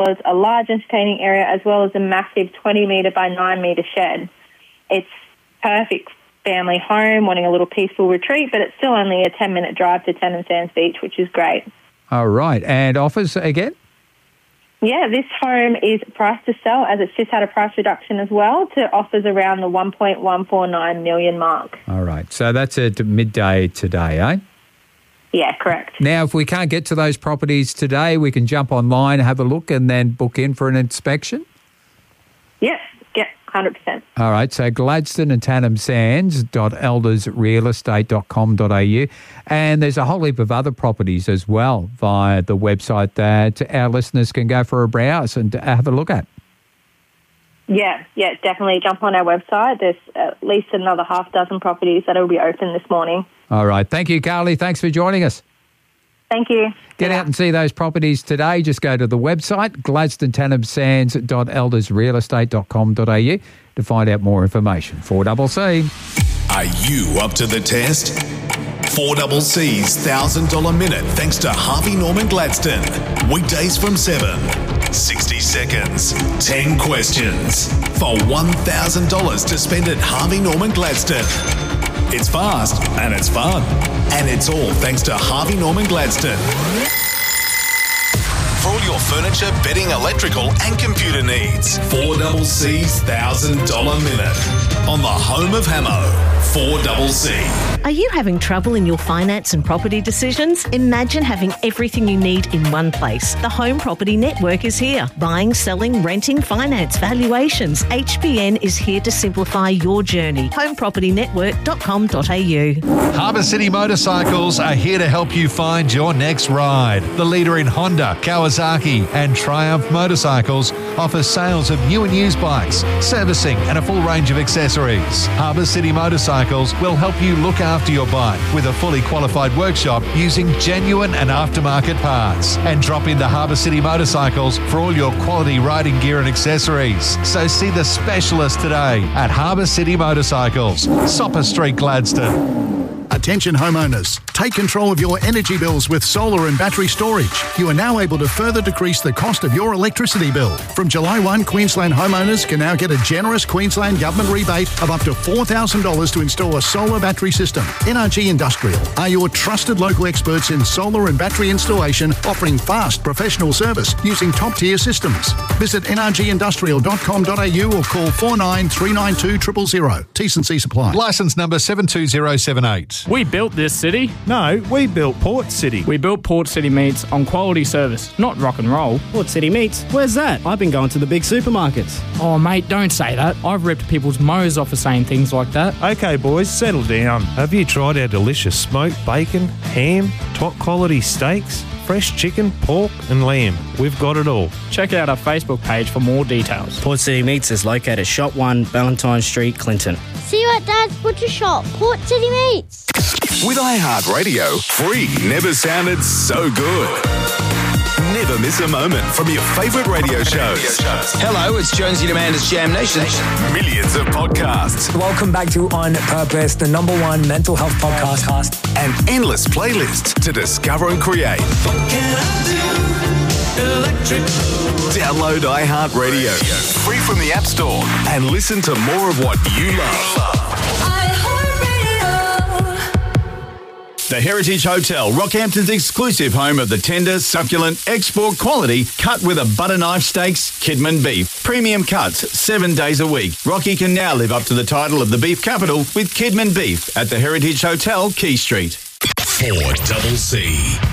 as a large entertaining area, as well as a massive 20-metre by 9-metre shed. It's perfect family home, wanting a little peaceful retreat, but it's still only a 10-minute drive to Tennant Sands Beach, which is great. All right. And offers again? Yeah, this home is priced to sell, as it's just had a price reduction as well, to offers around the $1.149 million mark. All right. So that's at midday today, eh? Yeah, correct. Now, if we can't get to those properties today, we can jump online, have a look, and then book in for an inspection? Yep, 100%. All right, so Gladstone and Tannum Sands .eldersrealestate.com.au, and there's a whole heap of other properties as well via the website that our listeners can go for a browse and have a look at. Yeah, definitely jump on our website. There's at least another half dozen properties that will be open this morning. All right, thank you, Carly. Thanks for joining us. Thank you. Get out and see those properties today. Just go to the website, gladstonetanumsands.eldersrealestate.com.au to find out more information. 4CC. Are you up to the test? 4CC's $1,000 minute thanks to Harvey Norman Gladstone. Weekdays from 7. 60 seconds. 10 questions. For $1,000 to spend at Harvey Norman Gladstone. It's fast and it's fun. And it's all thanks to Harvey Norman Gladstone. For all your furniture, bedding, electrical and computer needs. 4CC's $1,000 minute. On the home of Hamo. 4CC. Are you having trouble in your finance and property decisions? Imagine having everything you need in one place. The Home Property Network is here. Buying, selling, renting, finance, valuations. HPN is here to simplify your journey. homepropertynetwork.com.au. Harbour City Motorcycles are here to help you find your next ride. The leader in Honda, Kawasaki and Triumph motorcycles offers sales of new and used bikes, servicing and a full range of accessories. Harbour City Motorcycles will help you look after your bike with a fully qualified workshop using genuine and aftermarket parts. And drop into Harbour City Motorcycles for all your quality riding gear and accessories. So see the specialist today at Harbour City Motorcycles, Sopper Street, Gladstone. Attention homeowners, take control of your energy bills with solar and battery storage. You are now able to further decrease the cost of your electricity bill. From July 1, Queensland homeowners can now get a generous Queensland government rebate of up to $4,000 to install a solar battery system. NRG Industrial are your trusted local experts in solar and battery installation, offering fast professional service using top-tier systems. Visit nrgindustrial.com.au or call 49392000. T&C supply. Licence number 72078. We built this city. No, we built Port City. We built Port City Meats on quality service, not rock and roll. Port City Meats? Where's that? I've been going to the big supermarkets. Oh, mate, don't say that. I've ripped people's mows off for saying things like that. Okay, boys, settle down. Have you tried our delicious smoked bacon, ham, top quality steaks, fresh chicken, pork and lamb? We've got it all. Check out our Facebook page for more details. Port City Meats is located Shop 1, Valentine Street, Clinton. See you at Dad's Butcher Shop, Port City Meats. With iHeartRadio, free never sounded so good. Never miss a moment from your favourite radio shows. Hello, it's Jonesy and Amanda's Jam Nation. Millions of podcasts. Welcome back to On Purpose, the #1 mental health podcast. And endless playlists to discover and create. Download iHeartRadio, free from the App Store, and listen to more of what you love. The Heritage Hotel, Rockhampton's exclusive home of the tender, succulent, export quality, cut with a butter knife steaks, Kidman beef. Premium cuts, 7 days a week. Rocky can now live up to the title of the beef capital with Kidman beef at the Heritage Hotel, Quay Street. 4CC.